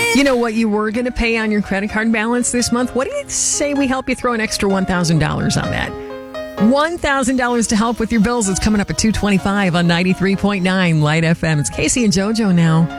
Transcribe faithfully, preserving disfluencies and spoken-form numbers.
You know what you were going to pay on your credit card balance this month? What do you say we help you throw an extra one thousand dollars on that? one thousand dollars to help with your bills. It's coming up at two twenty-five on ninety-three point nine Light F M. It's Casey and JoJo now.